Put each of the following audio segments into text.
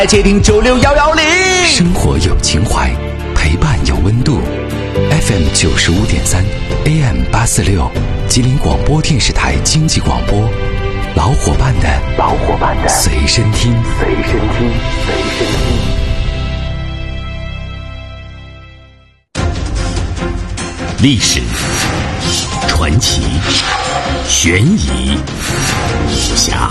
接听96110， 生活有情怀，陪伴有温度。FM 95.3 AM 846，吉林广播电视台经济广播，老伙伴的随身听。 历史、传奇、悬疑、武侠，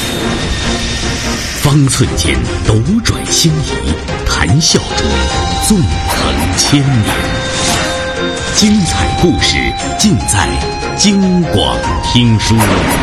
方寸间斗转星移，谈笑中纵横千年。精彩故事尽在京广听书。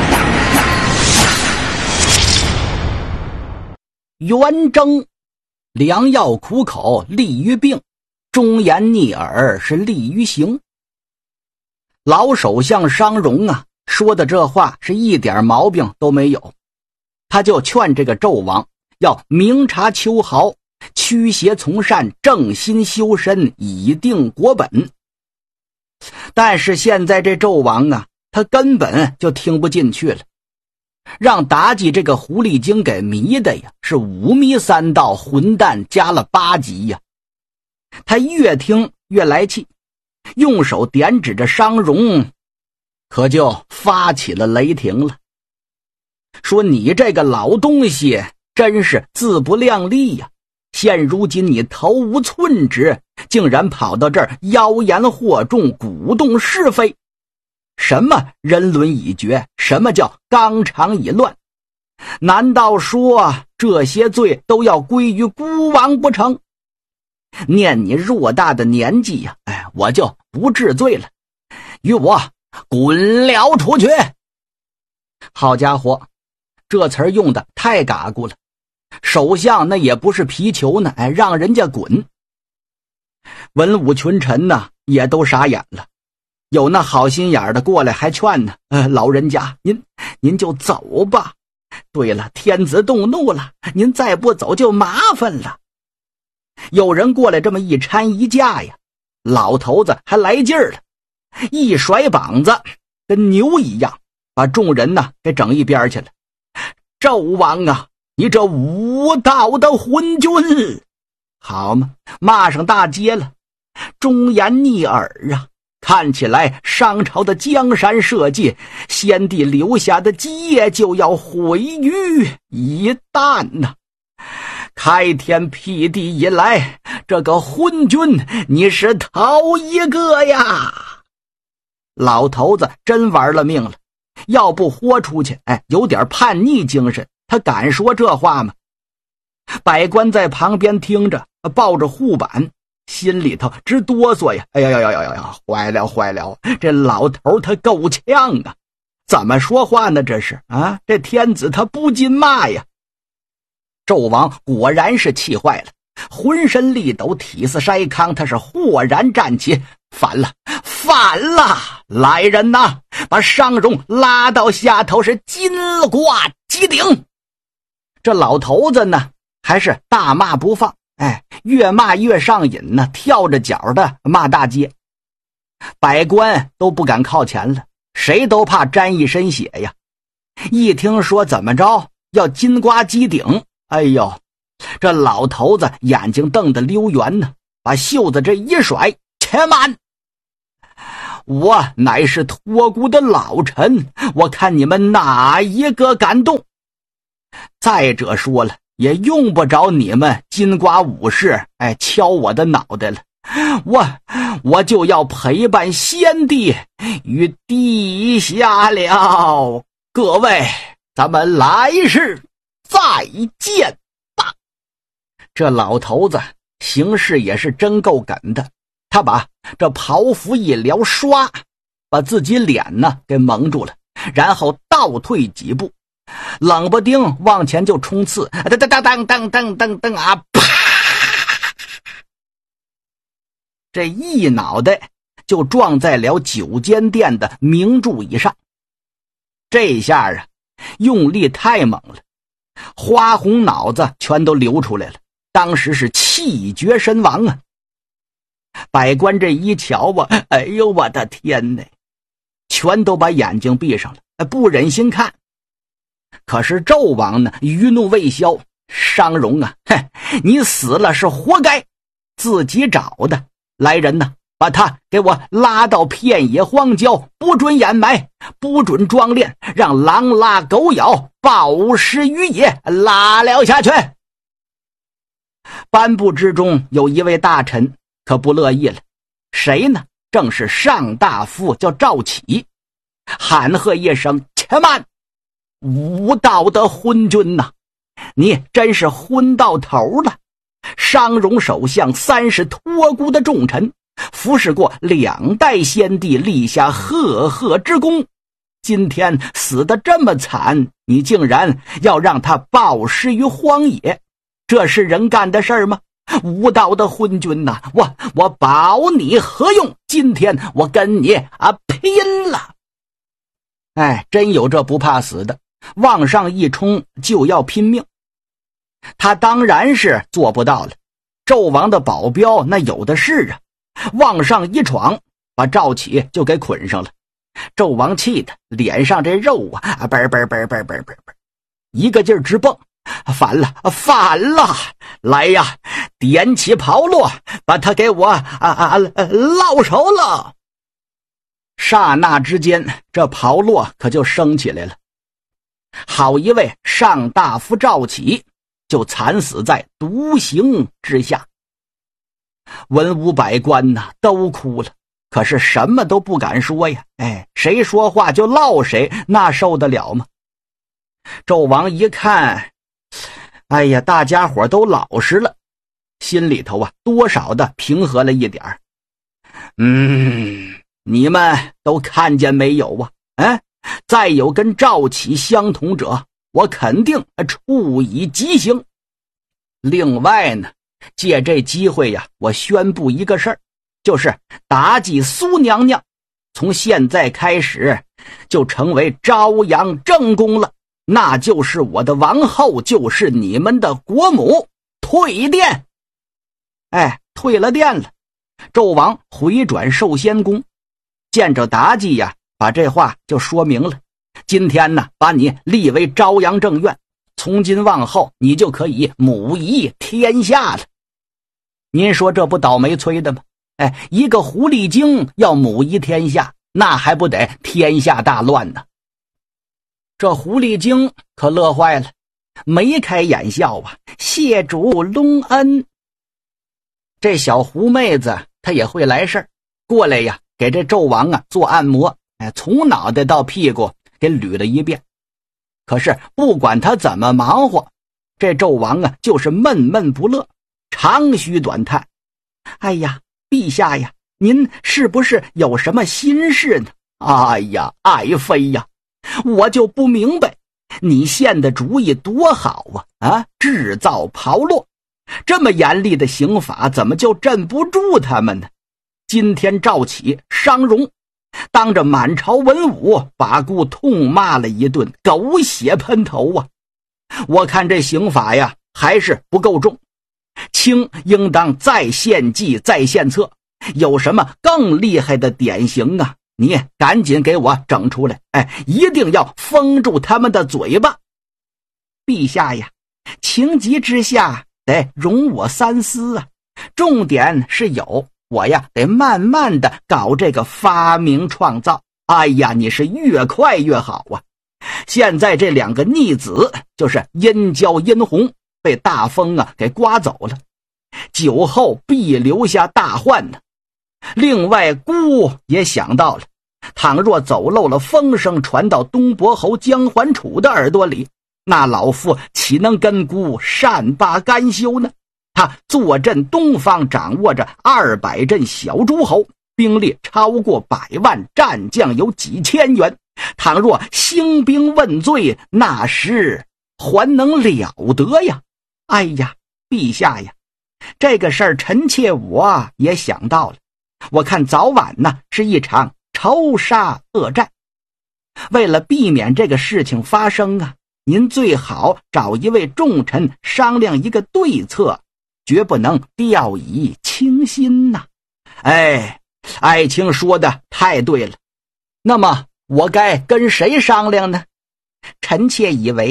元征，良药苦口利于病，忠言逆耳是利于行。老首相商容啊，说的这话是一点毛病都没有。他就劝这个纣王要明察秋毫，驱邪从善，正心修身，以定国本。但是现在这纣王啊，他根本就听不进去了，让妲己这个狐狸精给迷的呀，是五迷三道，混蛋加了8级呀。他越听越来气，用手点指着商容，可就发起了雷霆了，说你这个老东西真是自不量力呀！现如今你头无寸指，竟然跑到这儿妖言惑众，鼓动是非。什么人伦已绝，什么叫纲常已乱？难道说这些罪都要归于孤王不成？念你偌大的年纪呀，我就不治罪了，与我滚了出去！好家伙，这词儿用的太嘎咕了，首相那也不是皮球呢，让人家滚。文武群臣呢也都傻眼了，有那好心眼的过来还劝呢，老人家您就走吧。对了，天子动怒了，您再不走就麻烦了。有人过来这么一搀一架呀，老头子还来劲儿了，一甩膀子跟牛一样，把众人呢给整一边去了。纣王啊，你这无道的昏君！好嘛，骂上大街了，忠言逆耳啊！看起来商朝的江山社稷，先帝留下的基业就要毁于一旦呐！开天辟地以来，这个昏君你是头一个呀！老头子真玩了命了，要不豁出去，有点叛逆精神，他敢说这话吗？百官在旁边听着，抱着护板，心里头直哆嗦呀！哎呀，坏了，这老头他够呛啊！怎么说话呢？这是啊，这天子他不禁骂呀！纣王果然是气坏了，浑身力抖，体似筛糠，他是豁然站起，反了！来人呐，把商容拉到下头，是金挂鸡顶。这老头子呢还是大骂不放，越骂越上瘾呢，跳着脚的骂大街。百官都不敢靠前了，谁都怕沾一身血呀。一听说怎么着要金瓜鸡顶，哎呦，这老头子眼睛瞪得溜圆呢，把袖子这一甩，且慢！我乃是托孤的老臣，我看你们哪一个敢动？再者说了，也用不着你们金瓜武士敲我的脑袋了，我就要陪伴先帝与地下了。各位，咱们来世再见吧。这老头子行事也是真够梗的，他把这袍服一撩，唰把自己脸呢给蒙住了，然后倒退几步，冷不丁往前就冲刺，噔啊，啪！这一脑袋就撞在了9间殿的明柱以上。这下啊，用力太猛了，花红脑子全都流出来了，当时是气绝身亡啊！百官这一瞧啊，哎呦我的天哪，全都把眼睛闭上了，不忍心看。可是纣王呢，余怒未消， 商容啊，你死了是活该，自己找的。来人呐，把他给我拉到片野荒郊，不准掩埋，不准装殓，让狼拉狗咬，暴尸于野，拉了下去。颁布之中有一位大臣可不乐意了，谁呢？正是上大夫，叫赵启，喊喝一声：且慢！无道的昏君呐，你真是昏到头了！商容首相30托孤的重臣，服侍过2代先帝，立下赫赫之功，今天死得这么惨，你竟然要让他暴尸于荒野，这是人干的事儿吗？无道的昏君呐，我保你何用？今天我跟你拼了！真有这不怕死的，往上一冲就要拼命。他当然是做不到了，纣王的保镖那有的是啊，往上一闯，把赵启就给捆上了。纣王气的脸上这肉一个劲儿直蹦，反了，来呀，点起炮烙，把他给我烙熟了。刹那之间，这炮烙可就升起来了。好一位上大夫赵启就惨死在独行之下。文武百官呐都哭了，可是什么都不敢说呀。谁说话就烙谁，那受得了吗？纣王一看，大家伙都老实了，心里头多少的平和了一点儿。你们都看见没有啊？再有跟赵启相同者，我肯定处以极刑。另外呢，借这机会呀，我宣布一个事儿，就是妲己苏娘娘从现在开始就成为朝阳正宫了，那就是我的王后，就是你们的国母。退殿！退了殿了。纣王回转寿仙宫，见着妲己呀，把这话就说明了。今天呢，把你立为朝阳正院，从今往后你就可以母仪天下了。您说这不倒霉催的吗？一个狐狸精要母仪天下，那还不得天下大乱呢？这狐狸精可乐坏了，眉开眼笑谢主隆恩。这小狐妹子她也会来事儿，过来呀，给这纣王做按摩，从脑袋到屁股给捋了一遍。可是不管他怎么忙活，这纣王就是闷闷不乐，长吁短叹。陛下呀，您是不是有什么心事呢？爱妃呀，我就不明白，你现的主意多好制造炮烙，这么严厉的刑法，怎么就镇不住他们呢？今天赵启、商容当着满朝文武把顾痛骂了一顿，狗血喷头我看这刑法呀还是不够重，卿应当再献计再献策，有什么更厉害的典型你赶紧给我整出来，一定要封住他们的嘴巴。陛下呀，情急之下得容我三思重点是我呀得慢慢的搞这个发明创造。你是越快越好现在这2个逆子，就是殷郊、殷红，被大风给刮走了，酒后必留下大患呢。另外孤也想到了，倘若走漏了风声传到东伯侯姜桓楚的耳朵里，那老妇岂能跟孤善罢甘休呢？他坐镇东方，掌握着200镇小诸侯，兵力超过100万，战将有几千员。倘若兴兵问罪，那时还能了得呀？陛下呀，这个事儿臣妾我也想到了，我看早晚是一场仇杀恶战。为了避免这个事情发生您最好找一位重臣商量一个对策，绝不能掉以轻心爱卿说的太对了。那么我该跟谁商量呢？臣妾以为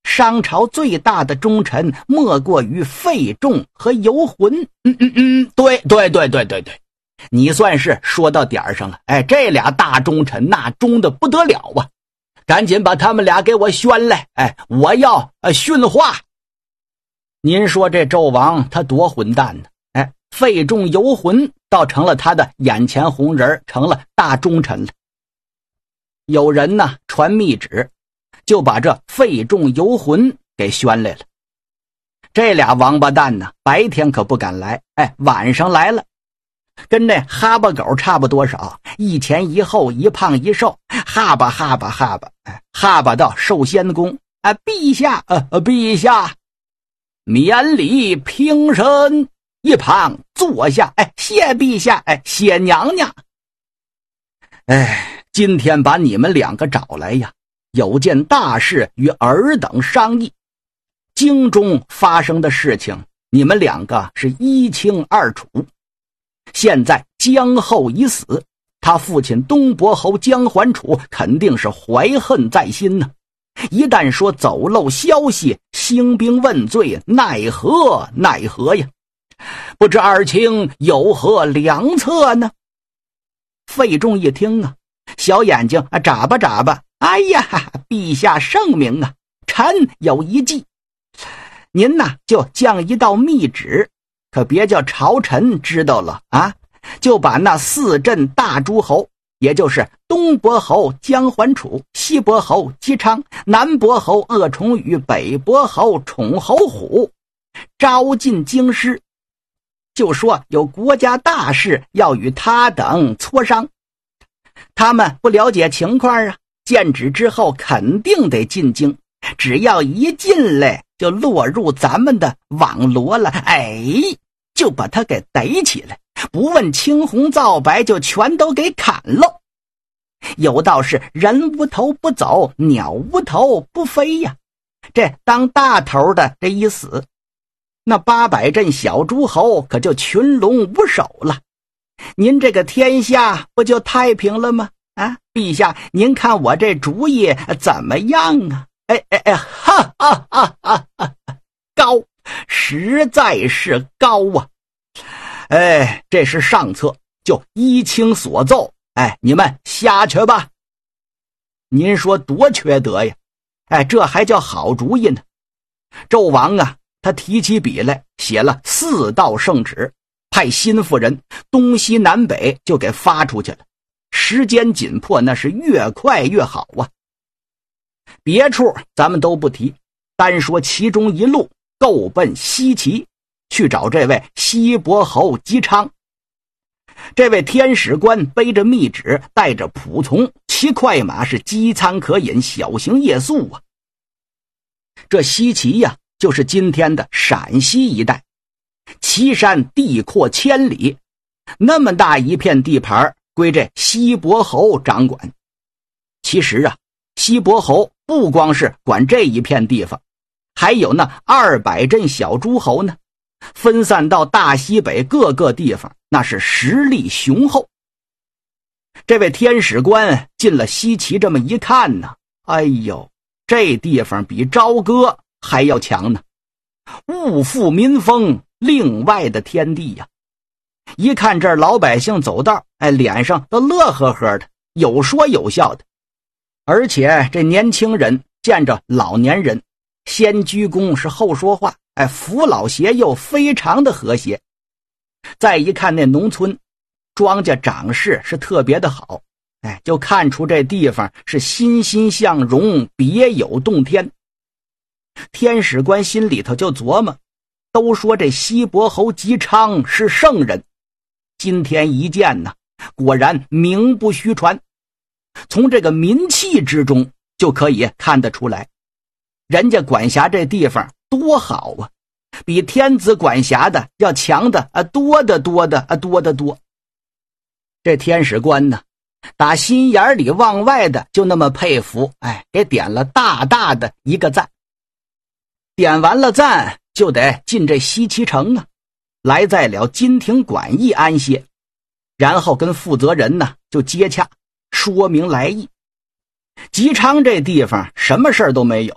商朝最大的忠臣莫过于费仲和游魂。对，你算是说到点上了。这俩大忠臣那忠的不得了啊！赶紧把他们俩给我宣来，我要训话。您说这纣王他多混蛋呢？费仲游魂倒成了他的眼前红人，成了大忠臣了。有人呢传密旨，就把这费仲游魂给宣来了。这俩王八蛋呢，白天可不敢来，晚上来了，跟这哈巴狗差不多少，一前一后，一胖一瘦，哈巴，哈巴到寿仙宫，陛下，免礼平身。一旁坐下，谢陛下，谢娘娘。今天把你们两个找来呀，有件大事与尔等商议。京中发生的事情，你们两个是一清二楚。现在姜后已死，他父亲东伯侯姜桓楚肯定是怀恨在心呢。一旦说走漏消息，兴兵问罪，奈何呀？不知二卿有何良策呢？费仲一听啊，小眼睛眨巴，陛下圣明啊，臣有一计。您呐就降一道密旨，可别叫朝臣知道了啊！就把那4镇大诸侯，也就是东伯侯姜桓楚、西伯侯姬昌、南伯侯鄂崇禹、北伯侯宠侯虎招进京师，就说有国家大事要与他等磋商。他们不了解情况啊，见旨之后肯定得进京，只要一进来就落入咱们的网罗了，就把他给逮起来，不问青红皂白就全都给砍了。有道是人无头不走，鸟无头不飞呀。这当大头的这一死，那800镇小诸侯可就群龙无首了。您这个天下不就太平了吗？陛下，您看我这主意怎么样啊？高，实在是高啊！这是上策，就依卿所奏，你们下去吧。您说多缺德呀！这还叫好主意呢。纣王啊，他提起笔来，写了4道圣旨，派心腹人东西南北就给发出去了。时间紧迫，那是越快越好啊。别处咱们都不提，单说其中一路够奔西岐，去找这位西伯侯姬昌。这位天使官背着密旨，带着仆从，骑快马，是饥餐可饮，小行夜宿啊。这西岐呀，就是今天的陕西一带，岐山地阔1000里，那么大一片地盘归这西伯侯掌管。其实啊，西伯侯不光是管这一片地方，还有那200镇小诸侯呢，分散到大西北各个地方，那是实力雄厚。这位天使官进了西岐，这么一看呢，这地方比朝歌还要强呢，物阜民丰，另外的天地呀。一看这儿老百姓走道，脸上都乐呵呵的，有说有笑的。而且这年轻人见着老年人，先鞠躬是后说话，扶老携幼，非常的和谐。再一看那农村庄稼长势是特别的好，就看出这地方是欣欣向荣，别有洞天。天使官心里头就琢磨，都说这西伯侯姬昌是圣人，今天一见呢，果然名不虚传。从这个民气之中就可以看得出来，人家管辖这地方多好啊，比天子管辖的要强的多得多。这天使官呢，打心眼里往外的就那么佩服，给点了大大的一个赞。点完了赞，就得进这西岐城啊，来在了金庭馆驿安歇，然后跟负责人呢就接洽，说明来意。姬昌这地方什么事儿都没有，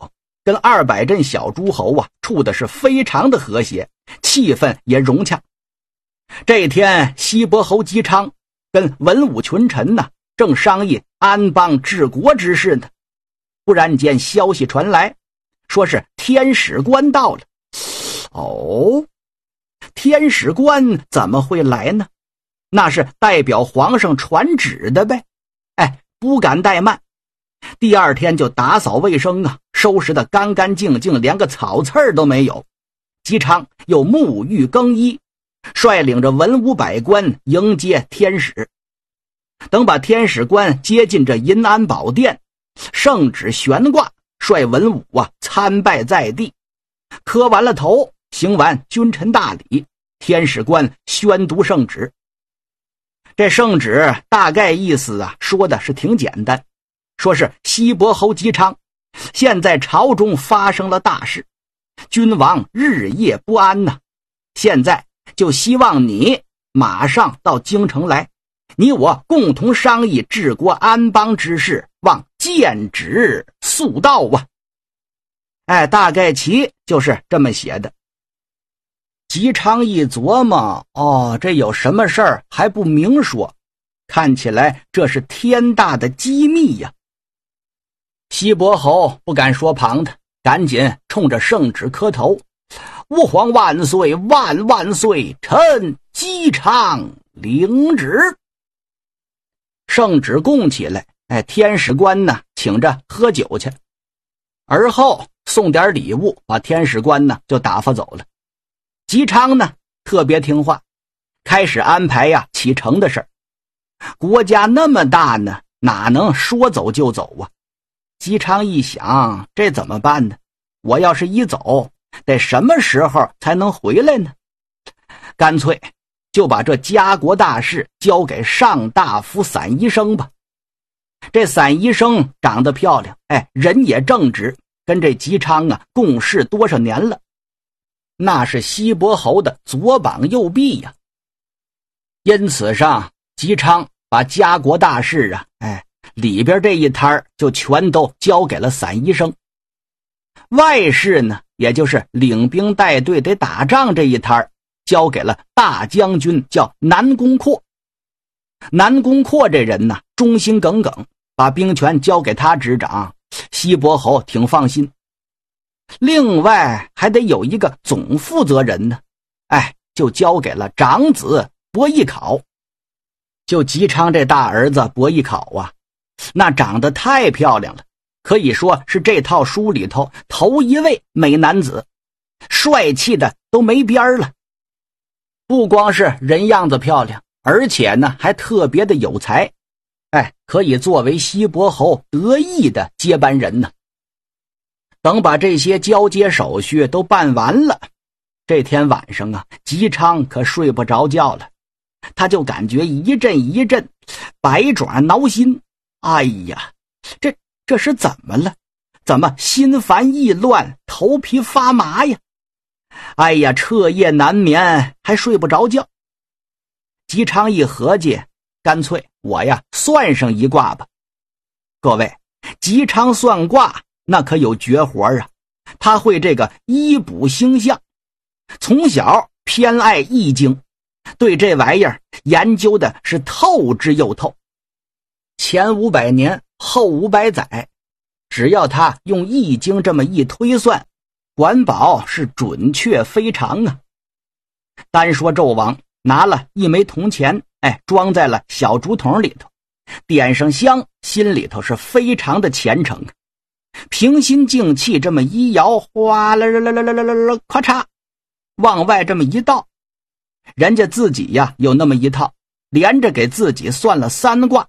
跟200镇小诸侯啊处的是非常的和谐，气氛也融洽。这天，西伯侯姬昌跟文武群臣呢正商议安邦治国之事呢，忽然间消息传来，说是天使官到了。哦，天使官怎么会来呢？那是代表皇上传旨的呗。不敢怠慢，第二天就打扫卫生啊，收拾得干干净净，连个草刺儿都没有。姬昌又沐浴更衣，率领着文武百官迎接天使。等把天使官接进这银安宝殿，圣旨悬挂，率文武啊参拜在地，磕完了头，行完君臣大礼，天使官宣读圣旨。这圣旨大概意思啊，说的是挺简单，说是西伯侯姬昌，现在朝中发生了大事，君王日夜不安呐，现在就希望你马上到京城来，你我共同商议治国安邦之事，望见旨速到啊。大概其就是这么写的。姬昌一琢磨，这有什么事儿还不明说，看起来这是天大的机密呀。西伯侯不敢说旁的，赶紧冲着圣旨磕头，吾皇万岁万万岁，臣姬昌领旨。圣旨供起来，天使官呢请着喝酒去，而后送点礼物，把天使官呢就打发走了。姬昌呢特别听话，开始安排呀启程的事儿。国家那么大呢，哪能说走就走啊？姬昌一想，这怎么办呢？我要是一走，得什么时候才能回来呢？干脆就把这家国大事交给上大夫散宜生吧。这散宜生长得漂亮，人也正直，跟这姬昌啊共事多少年了，那是西伯侯的左膀右臂呀。因此上，姬昌把家国大事啊，里边这一摊就全都交给了散宜生。外事呢，也就是领兵带队得打仗这一摊交给了大将军，叫南宫阔。南宫阔这人呢，忠心耿耿，把兵权交给他执掌，西伯侯挺放心。另外还得有一个总负责人呢，就交给了长子伯邑考。就姬昌这大儿子伯邑考啊，那长得太漂亮了，可以说是这套书里头头一位美男子，帅气的都没边了。不光是人样子漂亮，而且呢还特别的有才，可以作为西伯侯得意的接班人呢。等把这些交接手续都办完了，这天晚上啊，姬昌可睡不着觉了，他就感觉一阵一阵百爪挠心。哎呀，这是怎么了？怎么心烦意乱，头皮发麻呀？彻夜难眠，还睡不着觉。姬昌一合计，干脆我呀算上一卦吧。各位，姬昌算卦那可有绝活啊，他会这个医卜星象，从小偏爱易经，对这玩意儿研究的是透之又透。前500年后500载，只要他用易经这么一推算，管保是准确非常啊。单说纣王拿了一枚铜钱，装在了小竹筒里头，点上香，心里头是非常的虔诚，平心静气这么一摇，哗啦啦啦啦啦啦啦，咔嚓，往外这么一倒，人家自己呀有那么一套，连着给自己算了3卦。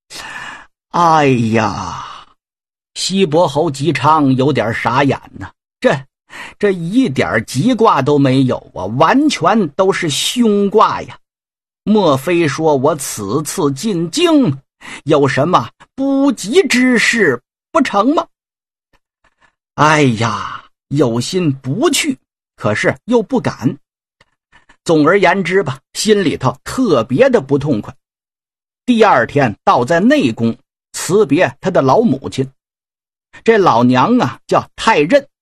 西伯侯姬昌有点傻眼呢，这一点吉卦都没有啊，完全都是凶卦呀。莫非说我此次进京有什么不吉之事不成吗？有心不去，可是又不敢。总而言之吧，心里头特别的不痛快。第二天倒在内宫辞别他的老母亲，这老娘啊叫太任，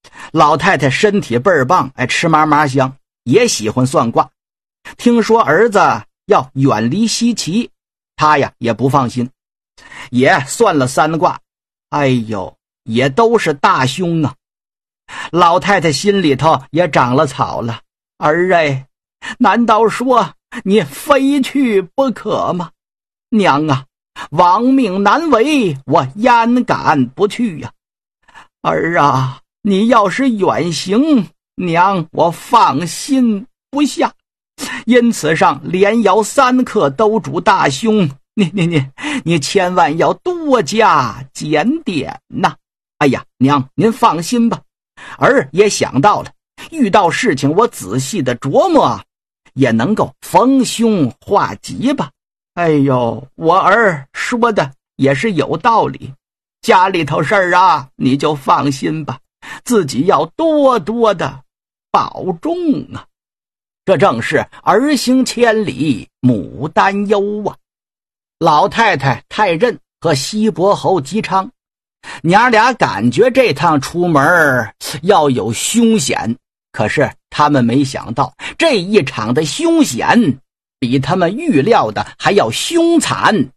老太太身体倍儿棒，吃嘛嘛香，也喜欢算卦。听说儿子要远离西岐，她呀也不放心，也算了3卦。哎呦，也都是大凶啊！老太太心里头也长了草了。儿哎，难道说你非去不可吗？娘啊，亡命难违，我焉敢不去呀？儿啊，你要是远行，娘我放心不下。因此上连爻3克都主大凶，你千万要多加检点呐！哎呀，娘您放心吧，儿也想到了，遇到事情我仔细的琢磨，也能够逢凶化吉吧。哎呦，我儿说的也是有道理，家里头事儿啊，你就放心吧，自己要多多的保重啊。这正是儿行千里母担忧啊。老太太太任和西伯侯姬昌娘俩感觉这趟出门要有凶险，可是他们没想到这一场的凶险比他们预料的还要凶残